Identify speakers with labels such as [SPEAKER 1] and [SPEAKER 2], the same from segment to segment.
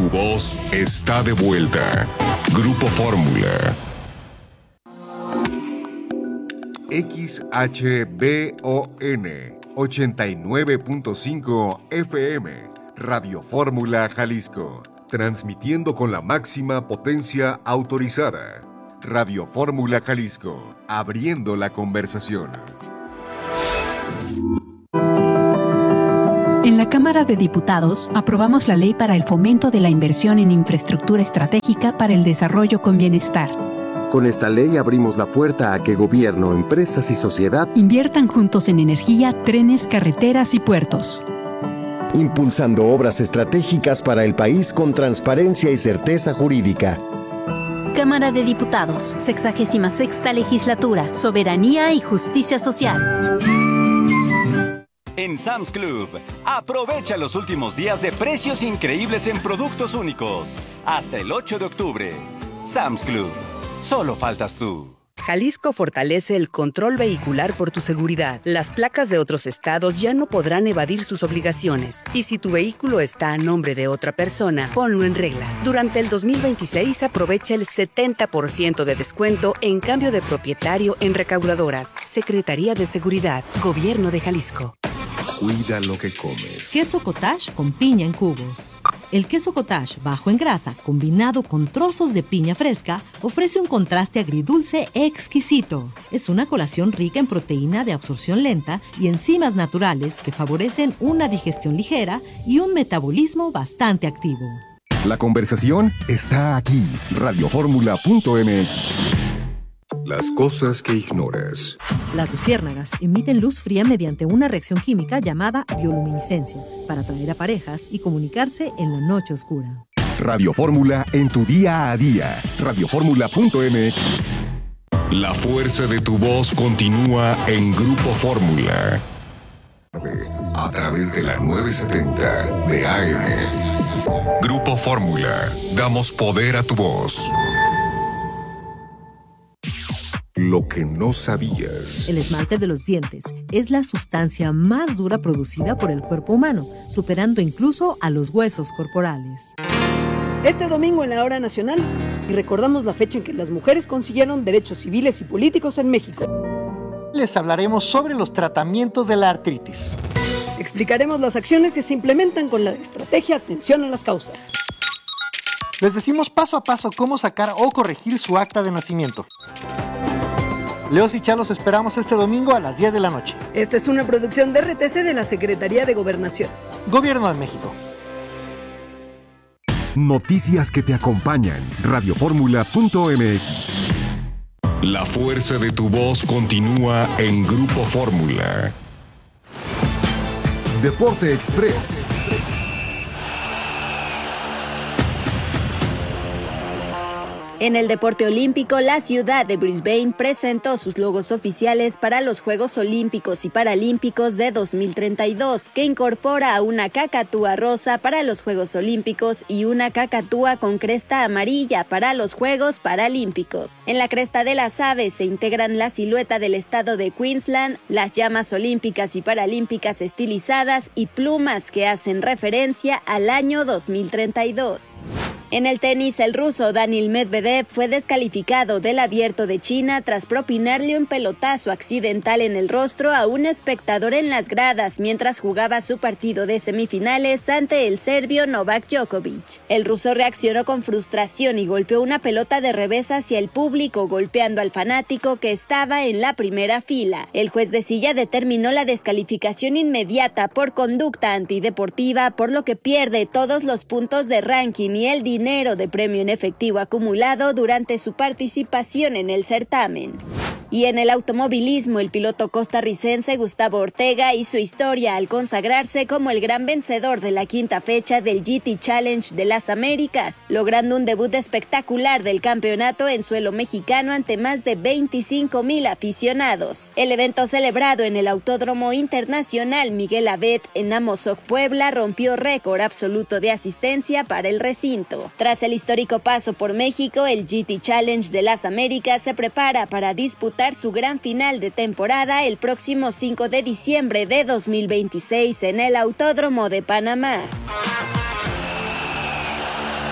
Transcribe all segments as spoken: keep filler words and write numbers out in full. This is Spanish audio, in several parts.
[SPEAKER 1] voz está de vuelta. Grupo Fórmula.
[SPEAKER 2] X H B O N ochenta y nueve punto cinco F M, Radio Fórmula Jalisco, transmitiendo con la máxima potencia autorizada. Radio Fórmula Jalisco, abriendo la conversación.
[SPEAKER 3] En la Cámara de Diputados aprobamos la ley para el fomento de la inversión en infraestructura estratégica para el desarrollo con bienestar.
[SPEAKER 4] Con esta ley abrimos la puerta a que gobierno, empresas y sociedad
[SPEAKER 3] inviertan juntos en energía, trenes, carreteras y puertos.
[SPEAKER 4] Impulsando obras estratégicas para el país con transparencia y certeza jurídica.
[SPEAKER 5] Cámara de Diputados, sexagésima sexta legislatura, soberanía y justicia social.
[SPEAKER 6] En Sam's Club, aprovecha los últimos días de precios increíbles en productos únicos. Hasta el ocho de octubre. Sam's Club, solo faltas tú.
[SPEAKER 7] Jalisco fortalece el control vehicular por tu seguridad. Las placas de otros estados ya no podrán evadir sus obligaciones. Y si tu vehículo está a nombre de otra persona, ponlo en regla. Durante el dos mil veintiséis aprovecha el setenta por ciento de descuento en cambio de propietario en recaudadoras. Secretaría de Seguridad, Gobierno de Jalisco.
[SPEAKER 2] Cuida lo que comes.
[SPEAKER 8] Queso cottage con piña en cubos. El queso cottage bajo en grasa, combinado con trozos de piña fresca, ofrece un contraste agridulce exquisito. Es una colación rica en proteína de absorción lenta y enzimas naturales que favorecen una digestión ligera y un metabolismo bastante activo.
[SPEAKER 2] La conversación está aquí. radio fórmula punto m x. Las cosas que ignoras.
[SPEAKER 8] Las luciérnagas emiten luz fría mediante una reacción química llamada bioluminiscencia para atraer a parejas y comunicarse en la noche oscura.
[SPEAKER 2] Radio Fórmula en tu día a día. radio fórmula punto m x.
[SPEAKER 1] La fuerza de tu voz continúa en Grupo Fórmula. A través de la novecientos setenta de A M. Grupo Fórmula. Damos poder a tu voz.
[SPEAKER 2] Lo que no sabías.
[SPEAKER 8] El esmalte de los dientes es la sustancia más dura producida por el cuerpo humano, superando incluso a los huesos corporales.
[SPEAKER 9] Este domingo en la Hora Nacional, y recordamos la fecha en que las mujeres consiguieron derechos civiles y políticos en México.
[SPEAKER 10] Les hablaremos sobre los tratamientos de la artritis.
[SPEAKER 9] Explicaremos las acciones que se implementan con la estrategia Atención a las Causas.
[SPEAKER 10] Les decimos paso a paso cómo sacar o corregir su acta de nacimiento. Leos y Chalos esperamos este domingo a las diez de la noche.
[SPEAKER 9] Esta es una producción de R T C de la Secretaría de Gobernación.
[SPEAKER 10] Gobierno de México.
[SPEAKER 2] Noticias que te acompañan. radio fórmula punto m x.
[SPEAKER 1] La fuerza de tu voz continúa en Grupo Fórmula.
[SPEAKER 2] Deporte Express.
[SPEAKER 5] En el deporte olímpico, la ciudad de Brisbane presentó sus logos oficiales para los Juegos Olímpicos y Paralímpicos de dos mil treinta y dos, que incorpora a una cacatúa rosa para los Juegos Olímpicos y una cacatúa con cresta amarilla para los Juegos Paralímpicos. En la cresta de las aves se integran la silueta del estado de Queensland, las llamas olímpicas y paralímpicas estilizadas y plumas que hacen referencia al año dos mil treinta y dos. En el tenis, el ruso Daniil Medvedev fue descalificado del Abierto de China tras propinarle un pelotazo accidental en el rostro a un espectador en las gradas mientras jugaba su partido de semifinales ante el serbio Novak Djokovic. El ruso reaccionó con frustración y golpeó una pelota de revés hacia el público, golpeando al fanático que estaba en la primera fila. El juez de silla determinó la descalificación inmediata por conducta antideportiva, por lo que pierde todos los puntos de ranking y el dinero dinero de premio en efectivo acumulado durante su participación en el certamen. Y en el automovilismo, el piloto costarricense Gustavo Ortega hizo historia al consagrarse como el gran vencedor de la quinta fecha del G T Challenge de las Américas, logrando un debut espectacular del campeonato en suelo mexicano ante más de veinticinco mil aficionados. El evento, celebrado en el Autódromo Internacional Miguel Abet en Amozoc, Puebla, rompió récord absoluto de asistencia para el recinto. Tras el histórico paso por México, el G T Challenge de las Américas se prepara para disputar su gran final de temporada el próximo cinco de diciembre de dos mil veintiséis en el Autódromo de Panamá.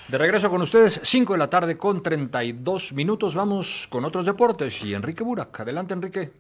[SPEAKER 11] De regreso con ustedes, cinco de la tarde con treinta y dos minutos. Vamos con otros deportes y Enrique Burak. Adelante, Enrique.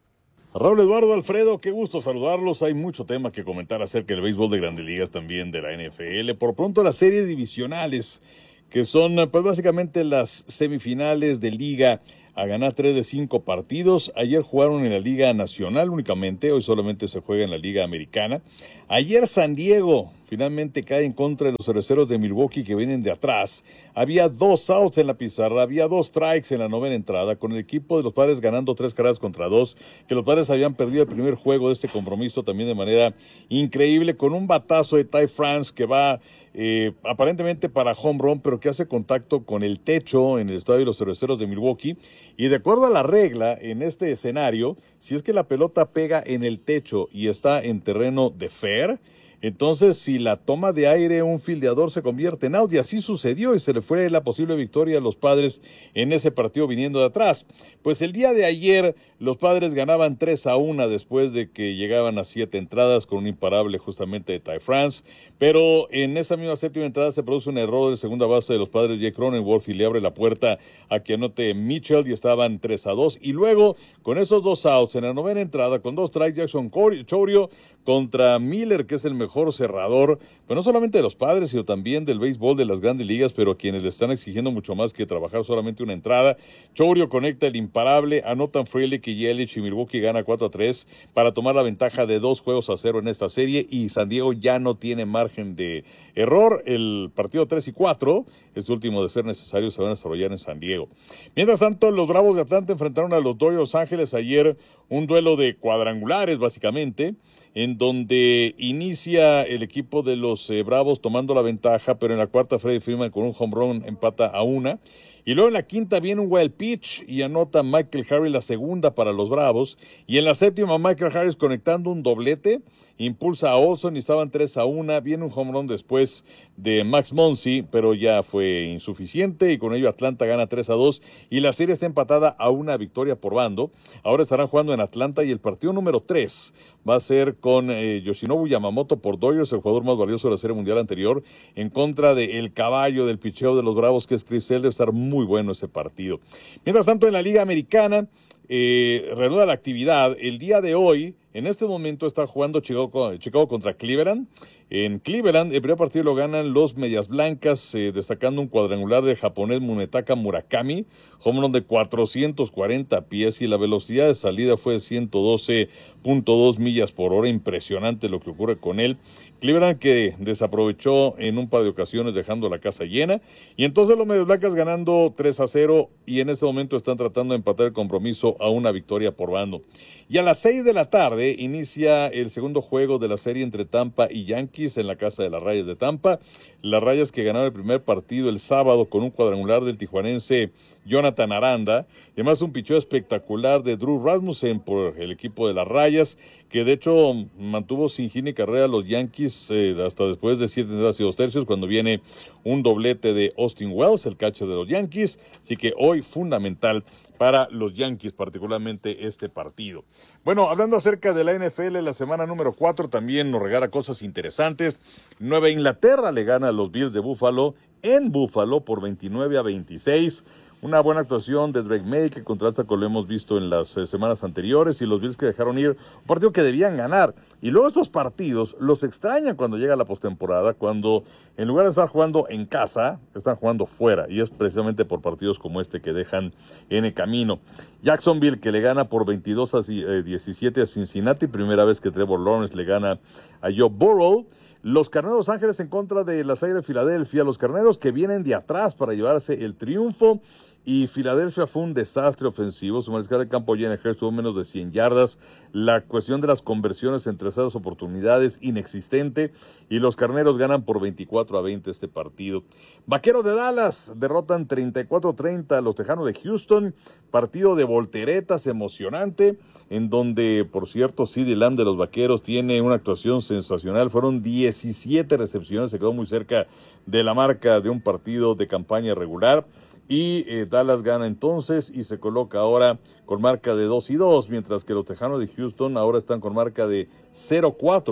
[SPEAKER 12] Raúl Eduardo, Alfredo, qué gusto saludarlos. Hay mucho tema que comentar acerca del béisbol de Grandes Ligas, también de la N F L. Por pronto, las series divisionales, que son pues básicamente las semifinales de liga, a ganar tres de cinco partidos. Ayer jugaron en la Liga Nacional únicamente, hoy solamente se juega en la Liga Americana. Ayer San Diego finalmente cae en contra de los cerveceros de Milwaukee, que vienen de atrás. Había dos outs en la pizarra, había dos strikes en la novena entrada, con el equipo de los Padres ganando tres carreras contra dos, que los Padres habían perdido el primer juego de este compromiso también de manera increíble, con un batazo de Ty France que va eh, aparentemente para home run, pero que hace contacto con el techo en el estadio de los cerveceros de Milwaukee. Y de acuerdo a la regla, en este escenario, si es que la pelota pega en el techo y está en terreno de fair, entonces si la toma de aire un fildeador se convierte en out, y así sucedió y se le fue la posible victoria a los Padres en ese partido viniendo de atrás. Pues el día de ayer los Padres ganaban tres a uno después de que llegaban a siete entradas con un imparable justamente de Ty France, pero en esa misma séptima entrada se produce un error de segunda base de los Padres, Jake Cronenworth, y le abre la puerta a que anote Mitchell y estaban tres a dos, y luego con esos dos outs en la novena entrada con dos strikes, Jackson Chourio contra Miller, que es el mejor cerrador, pero no solamente de los Padres, sino también del béisbol de las Grandes Ligas, pero a quienes le están exigiendo mucho más que trabajar solamente una entrada. Chourio conecta el imparable, anotan Frelick y Yelich, y Milwaukee gana cuatro a tres para tomar la ventaja de dos juegos a cero en esta serie, y San Diego ya no tiene margen de error. El partido tres y cuatro, este último de ser necesario, se van a desarrollar en San Diego. Mientras tanto, los Bravos de Atlanta enfrentaron a los Dodgers de Los Ángeles ayer, un duelo de cuadrangulares básicamente, en donde inicia el equipo de los eh, Bravos tomando la ventaja, pero en la cuarta Freddie Freeman con un home run empata a una. Y luego en la quinta viene un wild pitch y anota Michael Harris la segunda para los Bravos. Y en la séptima Michael Harris conectando un doblete, impulsa a Olson y estaban tres a uno. Viene un home run después de Max Muncy, pero ya fue insuficiente, y con ello Atlanta gana tres a dos y la serie está empatada a una victoria por bando. Ahora estarán jugando en Atlanta y el partido número tres va a ser con eh, Yoshinobu Yamamoto por Dodgers, el jugador más valioso de la Serie Mundial anterior, en contra de el caballo del picheo de los Bravos, que es Chris Sale. Debe estar muy bueno ese partido. Mientras tanto, en la Liga Americana, eh, reanuda la actividad. El día de hoy, en este momento, está jugando Chicago, Chicago contra Cleveland. En Cleveland, el primer partido lo ganan los Medias Blancas, eh, destacando un cuadrangular del japonés Munetaka Murakami, home run de cuatrocientos cuarenta pies, y la velocidad de salida fue de ciento doce punto dos millas por hora. Impresionante lo que ocurre con él. Cleveland, que desaprovechó en un par de ocasiones dejando la casa llena, y entonces los Medias Blancas ganando tres a cero, y en este momento están tratando de empatar el compromiso a una victoria por bando. Y a las seis de la tarde inicia el segundo juego de la serie entre Tampa y Yankees en la casa de las Rayas de Tampa. Las Rayas, que ganaron el primer partido el sábado con un cuadrangular del tijuanense Jonathan Aranda, y además un picheo espectacular de Drew Rasmussen por el equipo de las Rayas, que de hecho mantuvo sin hit ni carrera a los Yankees eh, hasta después de siete entradas y dos tercios, cuando viene un doblete de Austin Wells, el catcher de los Yankees. Así que hoy fundamental para los Yankees, particularmente este partido. Bueno, hablando acerca de la N F L, la semana número cuatro también nos regala cosas interesantes. Nueva Inglaterra le gana a los Bills de Buffalo en Buffalo por veintinueve a veintiséis. Una buena actuación de Drake May, que contrasta con lo hemos visto en las eh, semanas anteriores, y los Bills que dejaron ir un partido que debían ganar. Y luego estos partidos los extrañan cuando llega la postemporada, cuando en lugar de estar jugando en casa, están jugando fuera, y es precisamente por partidos como este que dejan en el camino. Jacksonville, que le gana por veintidós a diecisiete a Cincinnati, primera vez que Trevor Lawrence le gana a Joe Burrow. Los Carneros de Los Ángeles en contra de las Águilas de Filadelfia, los Carneros que vienen de atrás para llevarse el triunfo, y Filadelfia fue un desastre ofensivo. Su mariscal de campo, Jalen Hurts, tuvo menos de cien yardas. La cuestión de las conversiones en terceras oportunidades inexistente, y los Carneros ganan por veinticuatro a veinte este partido. Vaqueros de Dallas derrotan treinta y cuatro a treinta a los Tejanos de Houston, partido de volteretas emocionante, en donde, por cierto, CeeDee Lamb de los Vaqueros tiene una actuación sensacional. Fueron diecisiete recepciones, se quedó muy cerca de la marca de un partido de campaña regular. Y eh, Dallas gana entonces y se coloca ahora con marca de dos y dos, mientras que los Tejanos de Houston ahora están con marca de cero cuatro.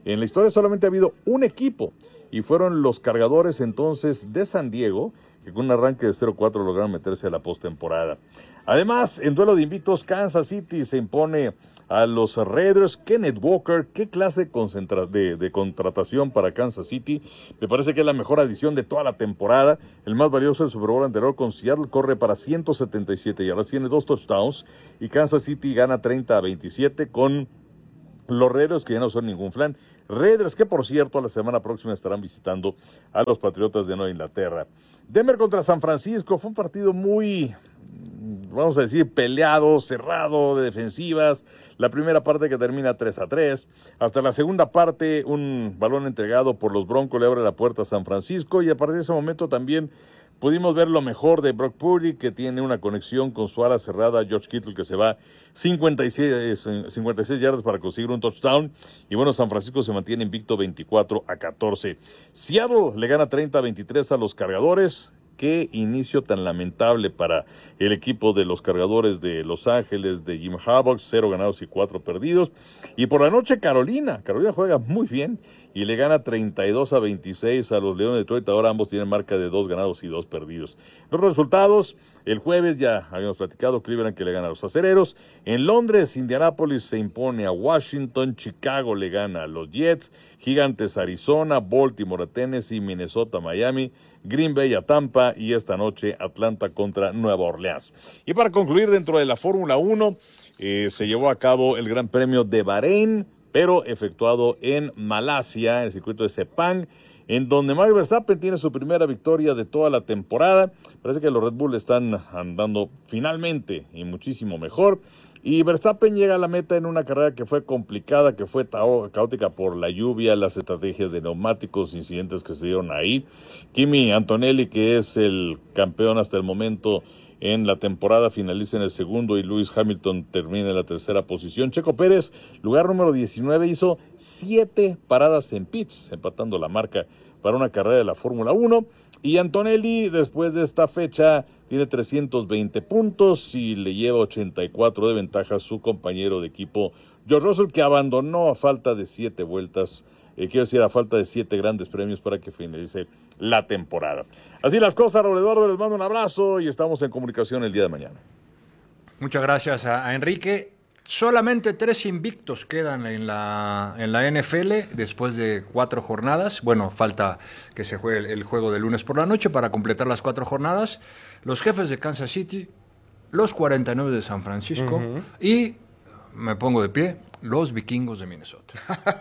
[SPEAKER 12] En la historia solamente ha habido un equipo y fueron los Cargadores entonces de San Diego, que con un arranque de cero cuatro lograron meterse a la postemporada. Además, en duelo de invictos, Kansas City se impone a los Raiders. Kenneth Walker, qué clase concentra- de, de contratación para Kansas City. Me parece que es la mejor adición de toda la temporada. El más valioso del Super Bowl anterior con Seattle corre para ciento setenta y siete yardas, tiene dos touchdowns y Kansas City gana treinta a veintisiete con los Raiders, que ya no son ningún flan. Raiders que, por cierto, la semana próxima estarán visitando a los Patriotas de Nueva Inglaterra. Denver contra San Francisco fue un partido muy, vamos a decir, peleado, cerrado, de defensivas. La primera parte que termina tres a tres. Hasta la segunda parte, un balón entregado por los Broncos le abre la puerta a San Francisco. Y a partir de ese momento también pudimos ver lo mejor de Brock Purdy, que tiene una conexión con su ala cerrada, George Kittle, que se va cincuenta y seis yardas para conseguir un touchdown. Y bueno, San Francisco se mantiene invicto veinticuatro a catorce. Seattle le gana treinta a veintitrés a los Cargadores. Qué inicio tan lamentable para el equipo de los Cargadores de Los Ángeles, de Jim Harbaugh, cero ganados y cuatro perdidos. Y por la noche Carolina, Carolina juega muy bien y le gana treinta y dos a veintiséis a los Leones de Detroit. Ahora ambos tienen marca de dos ganados y dos perdidos. Los resultados, el jueves ya habíamos platicado, Cleveland que le gana a los Acereros. En Londres, Indianápolis se impone a Washington, Chicago le gana a los Jets, Gigantes Arizona, Baltimore a Tennessee, Minnesota Miami, Green Bay a Tampa y esta noche Atlanta contra Nueva Orleans. Y para concluir, dentro de la Fórmula uno eh, se llevó a cabo el Gran Premio de Bahrein, pero efectuado en Malasia, en el circuito de Sepang, en donde Max Verstappen tiene su primera victoria de toda la temporada. Parece que los Red Bull están andando finalmente y muchísimo mejor. Y Verstappen llega a la meta en una carrera que fue complicada, que fue tao- caótica por la lluvia, las estrategias de neumáticos, incidentes que se dieron ahí. Kimi Antonelli, que es el campeón hasta el momento en la temporada, finaliza en el segundo y Lewis Hamilton termina en la tercera posición. Checo Pérez, lugar número diecinueve, hizo siete paradas en pits, empatando la marca para una carrera de la Fórmula uno. Y Antonelli, después de esta fecha, tiene trescientos veinte puntos y le lleva ochenta y cuatro de ventaja a su compañero de equipo, George Russell, que abandonó a falta de siete vueltas, eh, quiero decir, a falta de siete grandes premios para que finalice la temporada. Así las cosas, Raúl Eduardo, les mando un abrazo y estamos en comunicación el día de mañana.
[SPEAKER 11] Muchas gracias a, a Enrique. Solamente tres invictos quedan en la, en la N F L después de cuatro jornadas. Bueno, falta que se juegue el, el juego de lunes por la noche para completar las cuatro jornadas. Los Jefes de Kansas City, los cuarenta y nueve de San Francisco uh-huh. y, me pongo de pie, los Vikingos de Minnesota.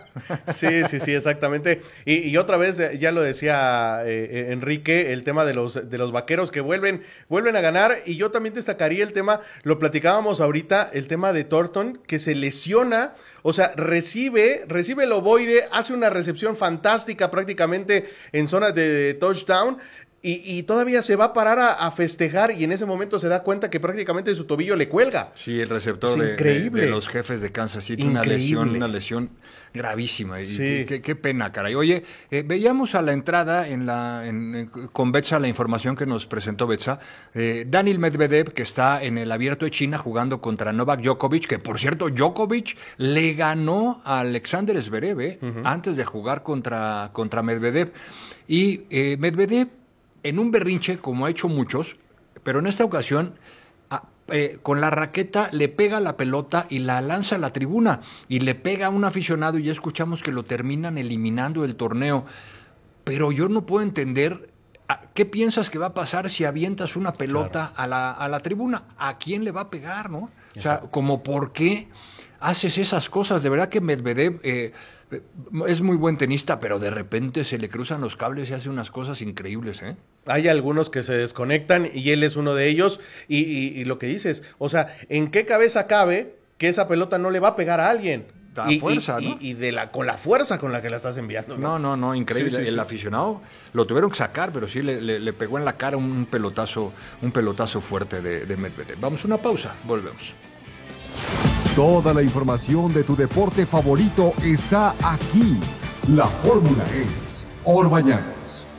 [SPEAKER 13] Sí, sí, sí, exactamente. Y, y otra vez, ya lo decía eh, Enrique, el tema de los, de los Vaqueros que vuelven, vuelven a ganar. Y yo también destacaría el tema, lo platicábamos ahorita, el tema de Thornton, que se lesiona, o sea, recibe, recibe el ovoide, hace una recepción fantástica prácticamente en zonas de touchdown. Y, y todavía se va a parar a, a festejar y en ese momento se da cuenta que prácticamente su tobillo le cuelga.
[SPEAKER 11] Sí, el receptor de, de, de los Jefes de Kansas City, increíble. una lesión, una lesión gravísima. Y sí. qué, qué pena, caray. Oye, eh, veíamos a la entrada en la, en, en, con Betsa la información que nos presentó Betsa. Eh, Daniil Medvedev, que está en el Abierto de China jugando contra Novak Djokovic, que por cierto, Djokovic le ganó a Alexander Zverev eh, uh-huh. antes de jugar contra, contra Medvedev. Y eh, Medvedev, en un berrinche, como ha hecho muchos, pero en esta ocasión, a, eh, con la raqueta le pega la pelota y la lanza a la tribuna, y le pega a un aficionado, y ya escuchamos que lo terminan eliminando del torneo. Pero yo no puedo entender, ¿qué piensas que va a pasar si avientas una pelota claro. a, la, a la tribuna? ¿A quién le va a pegar, no? Exacto. O sea, como ¿por qué haces esas cosas? De verdad que Medvedev... Eh, es muy buen tenista, pero de repente se le cruzan los cables y hace unas cosas increíbles, ¿eh?
[SPEAKER 13] Hay algunos que se desconectan y él es uno de ellos. Y, y, y lo que dices, o sea, ¿en qué cabeza cabe que esa pelota no le va a pegar a alguien?
[SPEAKER 11] Da
[SPEAKER 13] y,
[SPEAKER 11] fuerza,
[SPEAKER 13] y,
[SPEAKER 11] ¿no?
[SPEAKER 13] Y de la, con la fuerza con la que la estás enviando.
[SPEAKER 11] No, no, no, no increíble. Sí, sí, el sí. aficionado lo tuvieron que sacar, pero sí le, le, le pegó en la cara un pelotazo, un pelotazo fuerte de, de Medvedev. Vamos a una pausa, volvemos.
[SPEAKER 2] Toda la información de tu deporte favorito está aquí. La fórmula es Orbañanos.